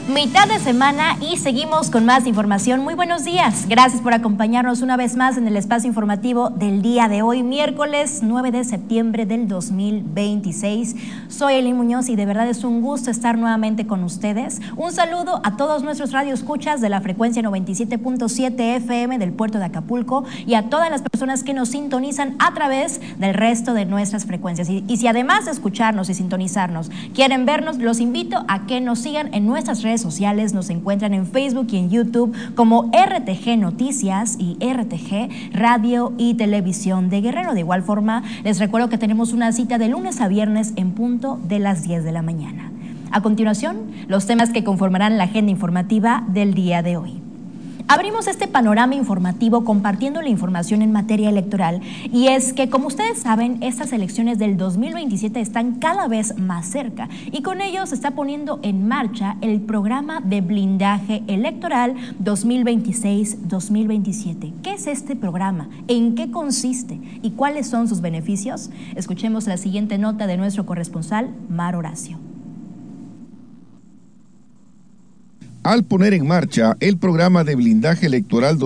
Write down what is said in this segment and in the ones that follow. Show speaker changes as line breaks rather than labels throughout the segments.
Mitad de semana y seguimos con más información. Muy buenos días. Gracias por acompañarnos una vez más en el espacio informativo del día de hoy, miércoles 9 de septiembre del 2026. Soy Eli Muñoz y de verdad es un gusto estar nuevamente con ustedes. Un saludo a todos nuestros radioescuchas de la frecuencia 97.7 FM del puerto de Acapulco y a todas las personas que nos sintonizan a través del resto de nuestras frecuencias. Y si además de escucharnos y sintonizarnos quieren vernos, los invito a que nos sigan en nuestras redes sociales. Nos encuentran en Facebook y en YouTube como RTG Noticias y RTG Radio y Televisión de Guerrero. De igual forma, les recuerdo que tenemos una cita de lunes a viernes en punto de las 10 de la mañana. A continuación, los temas que conformarán la agenda informativa del día de hoy. Abrimos este panorama informativo compartiendo la información en materia electoral, y es que, como ustedes saben, estas elecciones del 2027 están cada vez más cerca y con ello se está poniendo en marcha el programa de blindaje electoral 2026-2027. ¿Qué es este programa? ¿En qué consiste? ¿Y cuáles son sus beneficios? Escuchemos la siguiente nota de nuestro corresponsal, Mar Horacio.
Al poner en marcha el programa de blindaje electoral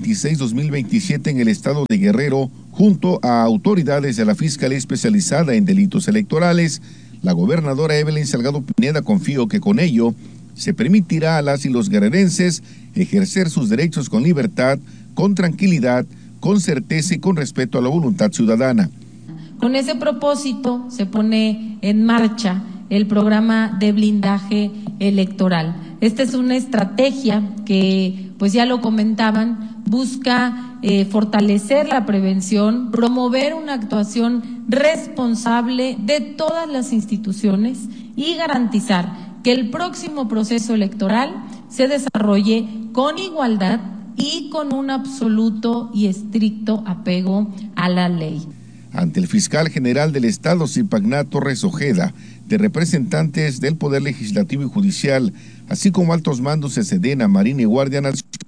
2026-2027 en el estado de Guerrero, junto a autoridades de la Fiscalía Especializada en Delitos Electorales, la gobernadora Evelyn Salgado Pineda confió que con ello se permitirá a las y los guerrerenses ejercer sus derechos con libertad, con tranquilidad, con certeza y con respeto a la voluntad ciudadana.
Con ese propósito se pone en marcha el programa de blindaje electoral. Esta es una estrategia que, pues ya lo comentaban, busca fortalecer la prevención, promover una actuación responsable de todas las instituciones y garantizar que el próximo proceso electoral se desarrolle con igualdad y con un absoluto y estricto apego a la ley.
Ante el fiscal general del Estado, Zipagná Torres Ojeda, de representantes del Poder Legislativo y Judicial, así como altos mandos de Sedena, Marina y Guardia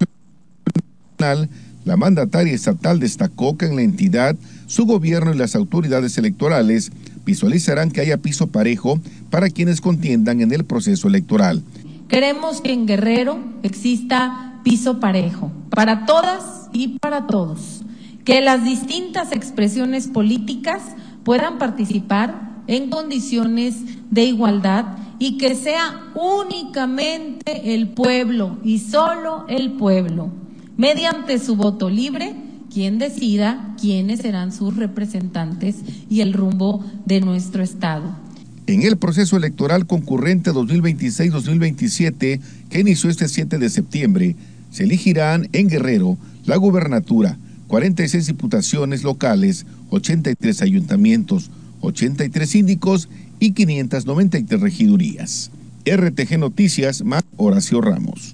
Nacional, la mandataria estatal destacó que en la entidad, su gobierno y las autoridades electorales visualizarán que haya piso parejo para quienes contiendan en el proceso electoral.
Queremos que en Guerrero exista piso parejo para todas y para todos, que las distintas expresiones políticas puedan participar en condiciones de igualdad y que sea únicamente el pueblo y solo el pueblo, mediante su voto libre, quien decida quiénes serán sus representantes y el rumbo de nuestro estado.
En el proceso electoral concurrente 2026-2027, que inició este 7 de septiembre, se elegirán en Guerrero la gubernatura, 46 diputaciones locales, 83 ayuntamientos, 83 síndicos y 593 regidurías. RTG Noticias, Mar Horacio Ramos.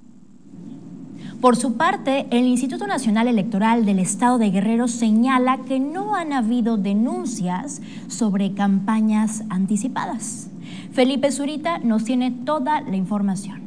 Por su parte, el Instituto Nacional Electoral del Estado de Guerrero señala que no han habido denuncias sobre campañas anticipadas. Felipe Zurita nos tiene toda la información.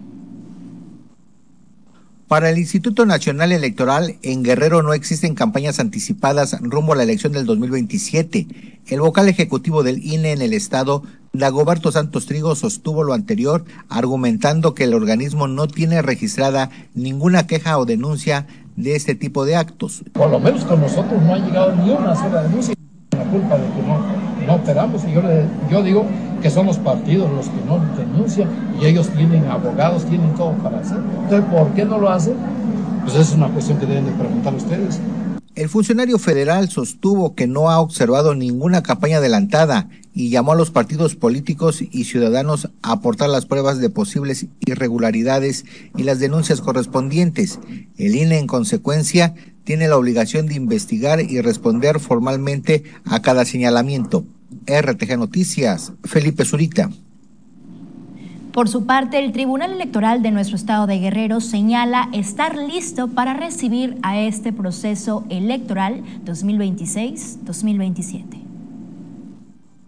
Para el Instituto Nacional Electoral, en Guerrero no existen campañas anticipadas rumbo a la elección del 2027. El vocal ejecutivo del INE en el estado, Dagoberto Santos Trigo, sostuvo lo anterior, argumentando que el organismo no tiene registrada ninguna queja o denuncia de este tipo de actos.
Por lo menos con nosotros no ha llegado ni una sola denuncia. La culpa de que no operamos, y yo digo que son los partidos los que no denuncian, y ellos tienen abogados, tienen todo para hacer. Entonces, ¿por qué no lo hacen? Pues es una cuestión que deben de preguntar ustedes.
El funcionario federal sostuvo que no ha observado ninguna campaña adelantada y llamó a los partidos políticos y ciudadanos a aportar las pruebas de posibles irregularidades y las denuncias correspondientes. El INE, en consecuencia, tiene la obligación de investigar y responder formalmente a cada señalamiento. RTG Noticias, Felipe Zurita.
Por su parte, el Tribunal Electoral de nuestro estado de Guerrero señala estar listo para recibir a este proceso electoral 2026-2027.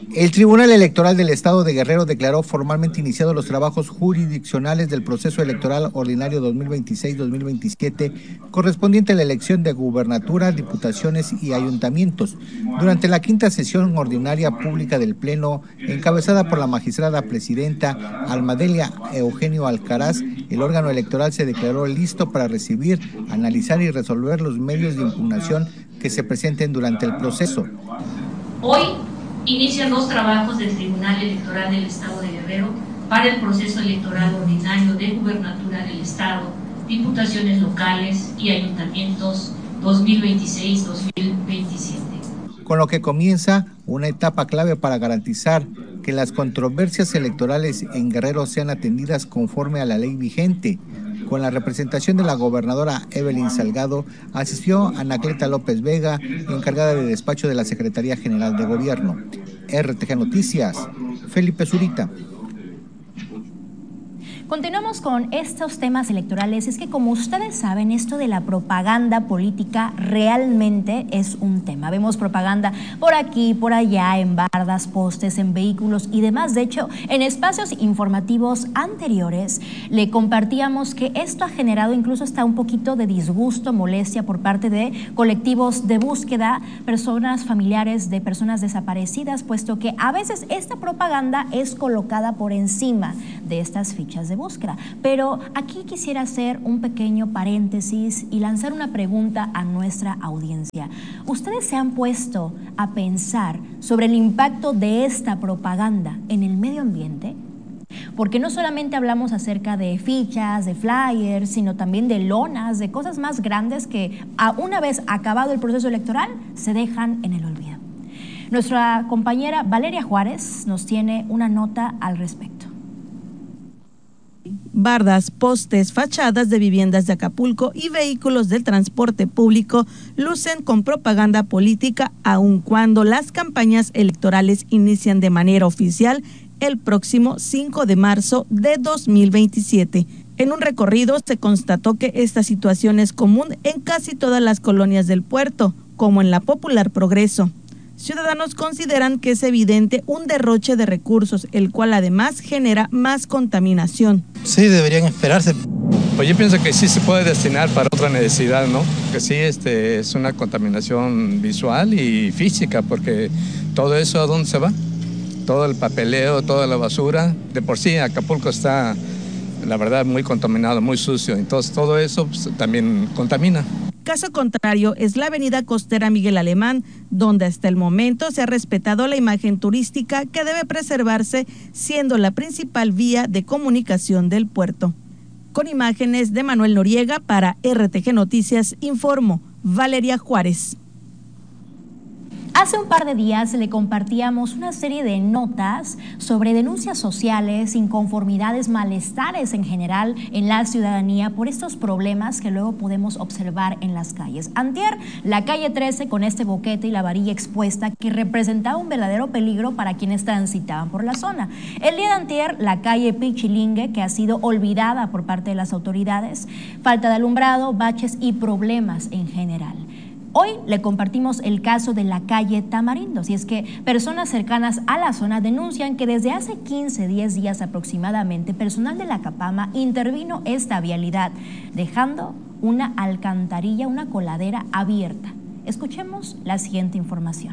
El Tribunal Electoral del Estado de Guerrero declaró formalmente iniciados los trabajos jurisdiccionales del proceso electoral ordinario 2026-2027 correspondiente a la elección de gubernatura, diputaciones y ayuntamientos. Durante la quinta sesión ordinaria pública del Pleno, encabezada por la magistrada presidenta Almadelia Eugenio Alcaraz, el órgano electoral se declaró listo para recibir, analizar y resolver los medios de impugnación que se presenten durante el proceso.
Hoy inician los trabajos del Tribunal Electoral del Estado de Guerrero para el proceso electoral ordinario de gubernatura del Estado, diputaciones locales y ayuntamientos 2026-2027.
Con lo que comienza una etapa clave para garantizar que las controversias electorales en Guerrero sean atendidas conforme a la ley vigente. Con la representación de la gobernadora Evelyn Salgado, asistió Anacleta López Vega, encargada de despacho de la Secretaría General de Gobierno. RTG Noticias, Felipe Zurita.
Continuamos con estos temas electorales. Es que, como ustedes saben, esto de la propaganda política realmente es un tema. Vemos propaganda por aquí, por allá, en bardas, postes, en vehículos y demás. De hecho, en espacios informativos anteriores le compartíamos que esto ha generado incluso hasta un poquito de disgusto, molestia por parte de colectivos de búsqueda, personas familiares de personas desaparecidas, puesto que a veces esta propaganda es colocada por encima de estas fichas de búsqueda. Pero aquí quisiera hacer un pequeño paréntesis y lanzar una pregunta a nuestra audiencia. ¿Ustedes se han puesto a pensar sobre el impacto de esta propaganda en el medio ambiente? Porque no solamente hablamos acerca de fichas, de flyers, sino también de lonas, de cosas más grandes que una vez acabado el proceso electoral se dejan en el olvido. Nuestra compañera Valeria Juárez nos tiene una nota al respecto.
Bardas, postes, fachadas de viviendas de Acapulco y vehículos del transporte público lucen con propaganda política, aun cuando las campañas electorales inician de manera oficial el próximo 5 de marzo de 2027. En un recorrido se constató que esta situación es común en casi todas las colonias del puerto, como en la popular Progreso. Ciudadanos consideran que es evidente un derroche de recursos, el cual además genera más contaminación.
Sí, deberían esperarse. Pues yo pienso que sí se puede destinar para otra necesidad, ¿no? Que sí, es una contaminación visual y física, porque todo eso, ¿a dónde se va? Todo el papeleo, toda la basura. De por sí, Acapulco está, la verdad, muy contaminado, muy sucio. Entonces, todo eso pues, también contamina.
Caso contrario es la avenida costera Miguel Alemán, donde hasta el momento se ha respetado la imagen turística que debe preservarse, siendo la principal vía de comunicación del puerto. Con imágenes de Manuel Noriega para RTG Noticias, informó Valeria Juárez.
Hace un par de días le compartíamos una serie de notas sobre denuncias sociales, inconformidades, malestares en general en la ciudadanía por estos problemas que luego podemos observar en las calles. Antier, la calle 13 con este boquete y la varilla expuesta que representaba un verdadero peligro para quienes transitaban por la zona. El día de antier, la calle Pichilingue, que ha sido olvidada por parte de las autoridades, falta de alumbrado, baches y problemas en general. Hoy le compartimos el caso de la calle Tamarindo, y es que personas cercanas a la zona denuncian que desde hace 10 días aproximadamente, personal de la Capama intervino esta vialidad, dejando una alcantarilla, una coladera abierta. Escuchemos la siguiente información.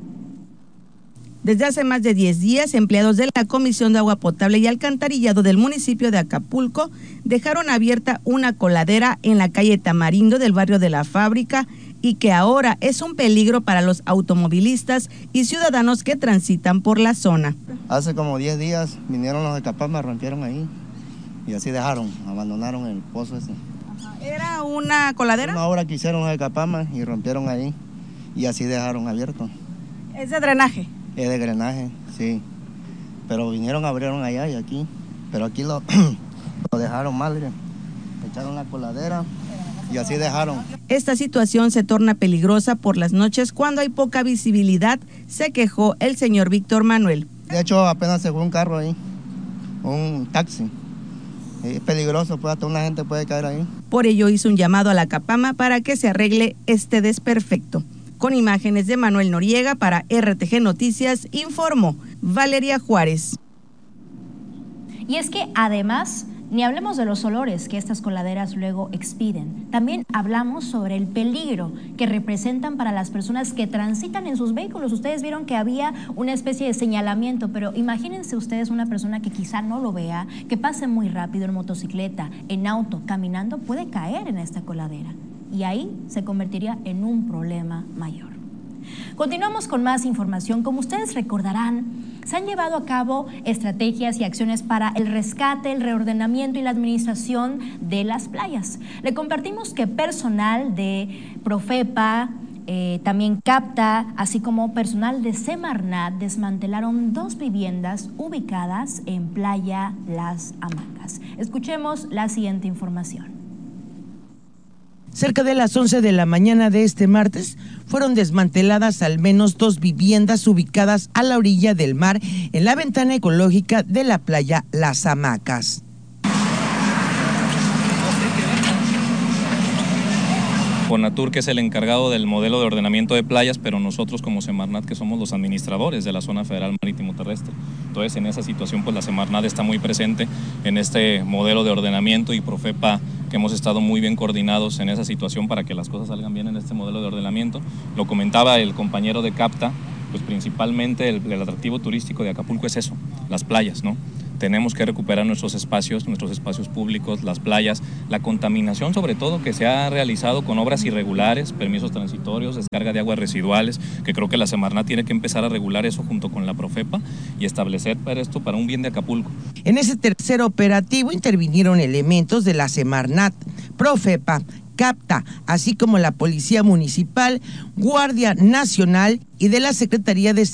Desde hace más de 10 días, empleados de la Comisión de Agua Potable y Alcantarillado del municipio de Acapulco dejaron abierta una coladera en la calle Tamarindo del barrio de la Fábrica, y que ahora es un peligro para los automovilistas y ciudadanos que transitan por la zona.
Hace como 10 días vinieron los de Capama, rompieron ahí y así abandonaron el pozo ese.
¿Era una coladera?
Una obra que hicieron los de Capama y rompieron ahí y así dejaron abierto.
¿Es de drenaje?
Es de drenaje, sí. Pero vinieron, abrieron allá y aquí. Pero aquí lo dejaron mal, echaron la coladera y así dejaron.
Esta situación se torna peligrosa por las noches cuando hay poca visibilidad, se quejó el señor Víctor Manuel.
De hecho, apenas se fue un carro ahí, un taxi. Es peligroso, pues hasta una gente puede caer ahí.
Por ello hizo un llamado a la Capama para que se arregle este desperfecto. Con imágenes de Manuel Noriega para RTG Noticias, informó Valeria Juárez.
Y es que además, ni hablemos de los olores que estas coladeras luego expiden. También hablamos sobre el peligro que representan para las personas que transitan en sus vehículos. Ustedes vieron que había una especie de señalamiento, pero imagínense ustedes una persona que quizá no lo vea, que pase muy rápido en motocicleta, en auto, caminando, puede caer en esta coladera. Y ahí se convertiría en un problema mayor. Continuamos con más información. Como ustedes recordarán, se han llevado a cabo estrategias y acciones para el rescate, el reordenamiento y la administración de las playas. Le compartimos que personal de Profepa, también CAPTA, así como personal de Semarnat desmantelaron 2 viviendas ubicadas en Playa Las Hamacas. Escuchemos la siguiente información.
Cerca de las 11 de la mañana de este martes fueron desmanteladas al menos 2 viviendas ubicadas a la orilla del mar en la ventana ecológica de la playa Las Hamacas.
Fonatur, que es el encargado del modelo de ordenamiento de playas, pero nosotros como Semarnat, que somos los administradores de la zona federal marítimo terrestre. Entonces, en esa situación, pues la Semarnat está muy presente en este modelo de ordenamiento, y Profepa, que hemos estado muy bien coordinados en esa situación para que las cosas salgan bien en este modelo de ordenamiento. Lo comentaba el compañero de CAPTA, pues principalmente el atractivo turístico de Acapulco es eso, las playas, ¿no? Tenemos que recuperar nuestros espacios públicos, las playas, la contaminación sobre todo que se ha realizado con obras irregulares, permisos transitorios, descarga de aguas residuales, que creo que la Semarnat tiene que empezar a regular eso junto con la Profepa y establecer para esto para un bien de Acapulco.
En ese tercer operativo intervinieron elementos de la Semarnat, Profepa, CAPTA, así como la Policía Municipal, Guardia Nacional y de la Secretaría de